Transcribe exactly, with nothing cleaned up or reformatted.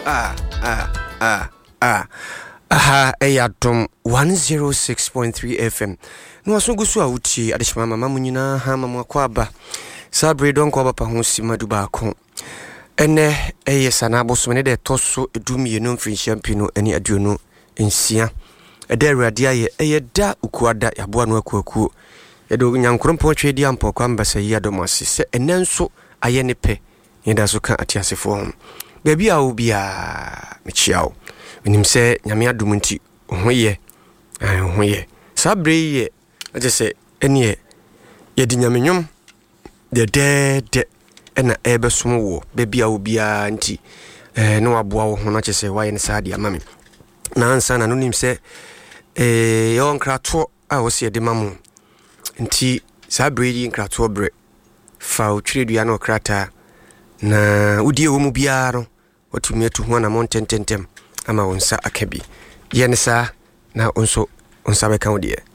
ah ah ah ah aha Ayadom one oh six point three F M no aso gusu a uti adeshima mama munyina ha mama kwaba sabre don ko bapa ho sima du ba ko ene eye sana bosome de toso edumi no mfin champino ani aduonu nsia ede awrade aye eye da ukuada yaboa no akuaku edo nyankrompo twedi ampo kwa mbasa yi Adom asise ene nso aye ne pe yeda so ka atiasefo ho baby a obia mechiao menim se nyame adom nti hoye ai hoye sabre ye aje se ene ye di nyame nwom de de de ena ebe som wo baby a obia nti eh no aboa wo ho na che se waye ne saade amame na ansa na no nim se eh yon krato a wo se de mamu nti sabre yi krato bre fa o twredua na okrata na udie wo mu bia no watumi atu ho na montententem ama wonsa akabi yene sa na onso onsa beka wo de